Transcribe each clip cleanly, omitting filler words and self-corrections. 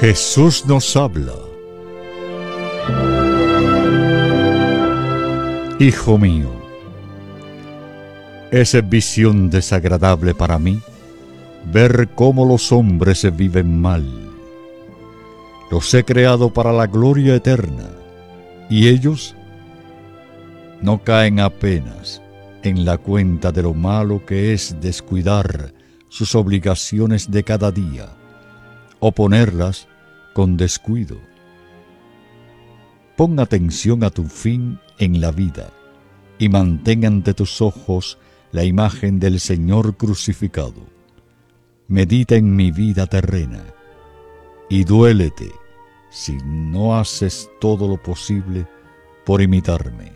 Jesús nos habla. Hijo mío, es visión desagradable para mí ver cómo los hombres viven mal. Los he creado para la gloria eterna, y ellos no caen apenas en la cuenta de lo malo que es descuidar sus obligaciones de cada día, o ponerlas con descuido. Pon atención a tu fin en la vida, y mantén ante tus ojos la imagen del Señor crucificado. Medita en mi vida terrena, y duélete si no haces todo lo posible por imitarme.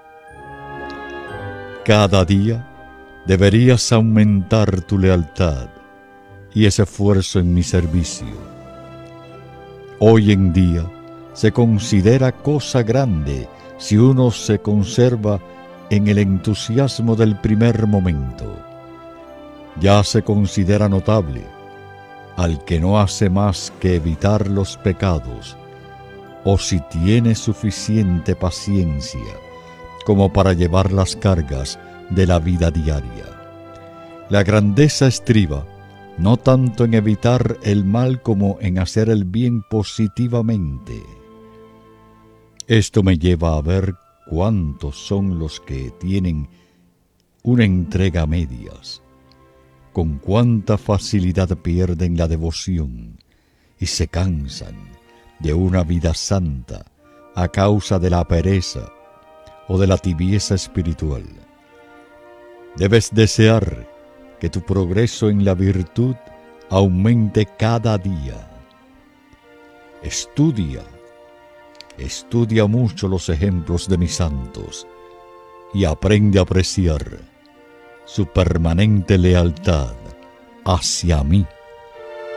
Cada día deberías aumentar tu lealtad y ese esfuerzo en mi servicio. Hoy en día se considera cosa grande si uno se conserva en el entusiasmo del primer momento. Ya se considera notable al que no hace más que evitar los pecados, o si tiene suficiente paciencia como para llevar las cargas de la vida diaria. La grandeza estriba no tanto en evitar el mal como en hacer el bien positivamente. Esto me lleva a ver cuántos son los que tienen una entrega a medias, con cuánta facilidad pierden la devoción y se cansan de una vida santa a causa de la pereza o de la tibieza espiritual. Debes desear que tu progreso en la virtud aumente cada día. Estudia mucho los ejemplos de mis santos y aprende a apreciar su permanente lealtad hacia mí.